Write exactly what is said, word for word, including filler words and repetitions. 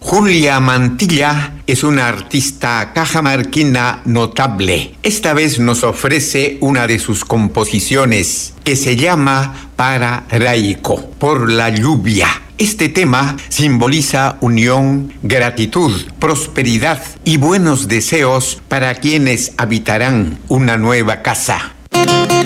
Julia Mantilla es una artista cajamarquina notable. Esta vez nos ofrece una de sus composiciones que se llama Para Raico, por la lluvia. Este tema simboliza unión, gratitud, prosperidad y buenos deseos para quienes habitarán una nueva casa.